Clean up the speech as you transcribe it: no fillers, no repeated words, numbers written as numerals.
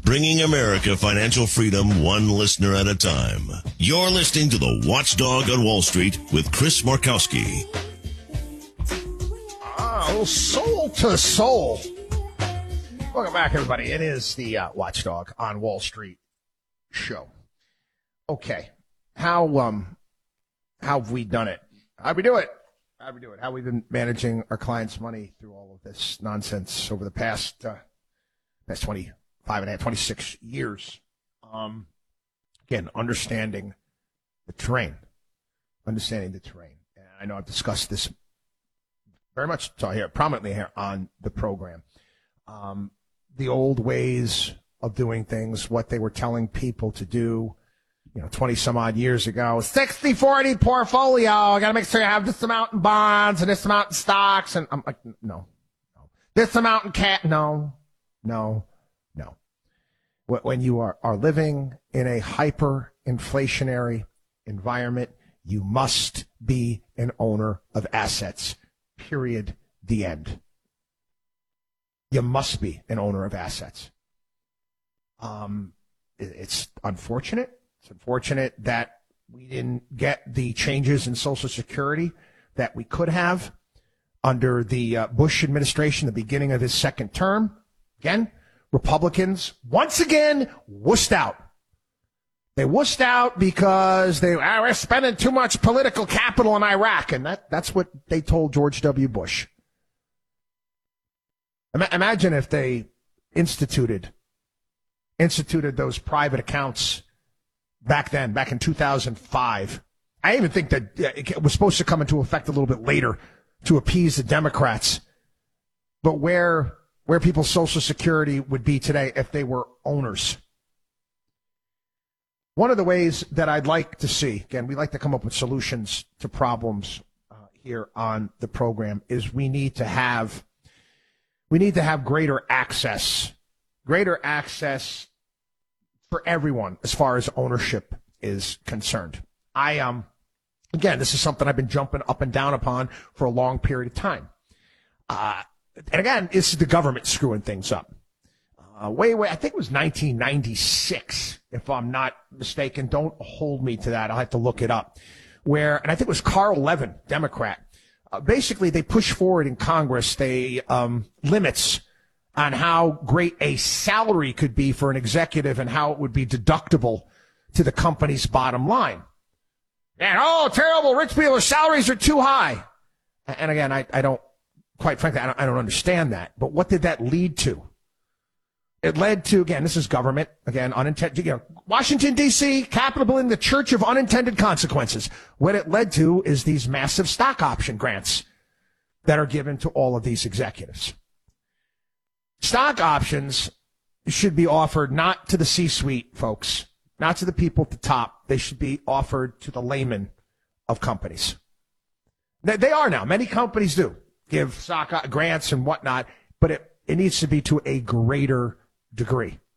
bringing America financial freedom one listener at a time. You're listening to The Watchdog on Wall Street with Chris Markowski. Soul to soul. Welcome back, everybody. It is the Watchdog on Wall Street show. Okay, how have we done it? How'd we do it? How have we been managing our clients' money through all of this nonsense over the past 26 years? Again, understanding the terrain. And I know I've discussed this very much prominently here on the program. The old ways of doing things, what they were telling people to do, 20 some odd years ago, 60-40 portfolio. I got to make sure you have this amount in bonds and this amount in stocks. And I'm like, no. This amount in cash. No. When you are living in a hyper-inflationary environment, you must be an owner of assets. Period. The end. You must be an owner of assets. It's unfortunate. It's unfortunate that we didn't get the changes in Social Security that we could have under the Bush administration, the beginning of his second term. Again, Republicans once again wussed out. They wussed out because we're spending too much political capital in Iraq, and that's what they told George W. Bush. Imagine if they instituted those private accounts back then, back in 2005. I even think that it was supposed to come into effect a little bit later to appease the Democrats. But where people's Social Security would be today if they were owners. One of the ways that I'd like to see, again, we like to come up with solutions to problems here on the program, is we need to have greater access for everyone as far as ownership is concerned. Again, this is something I've been jumping up and down upon for a long period of time. And again, this is the government screwing things up. I think it was 1996, if I'm not mistaken. Don't hold me to that. I'll have to look it up. And I think it was Carl Levin, Democrat. Basically, they push forward in Congress limits on how great a salary could be for an executive and how it would be deductible to the company's bottom line. And, terrible, rich people's salaries are too high. And again, I don't, quite frankly, I don't understand that. But what did that lead to? It led to, again, this is government, again, unintended, Washington, D.C., Capitol building, the church of unintended consequences. What it led to is these massive stock option grants that are given to all of these executives. Stock options should be offered not to the C-suite folks, not to the people at the top. They should be offered to the layman of companies. They are now. Many companies do give stock grants and whatnot, but it needs to be to a greater degree.